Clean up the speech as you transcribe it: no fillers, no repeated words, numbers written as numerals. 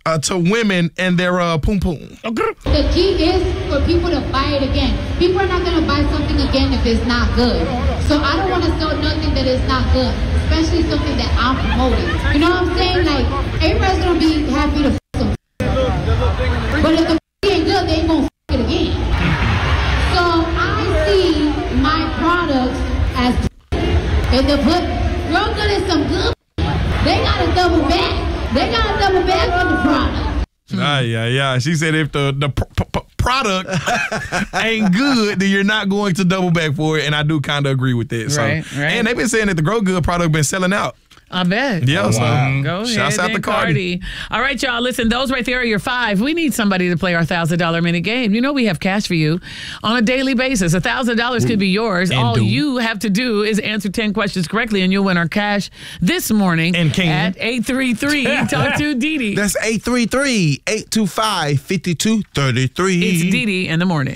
to women and their poom poom. The key is for people to buy it again. People are not going to buy something again if it's not good. So I don't want to sell nothing that is not good, especially something that I'm promoting. You know what I'm saying? Like, everybody's going to be happy to f*** them. But if the f*** ain't good, they ain't going to f*** it again. So I see my products as if they put real good and some good, they got to double back. They got to double back on the product. Yeah. She said if the product ain't good, then you're not going to double back for it, and I do kind of agree with that. Right. And they've been saying that the Grow Good product been selling out. I bet. Yeah, Go ahead. Shouts out to Cardi. All right, y'all. Listen, those right there are your 5. We need somebody to play our $1,000 minute game. You know we have cash for you on a daily basis. $1,000 could be yours. All you have to do is answer 10 questions correctly, and you'll win our cash this morning at 833. Talk to Dee Dee. That's 833-825-5233. It's Dee Dee in the morning.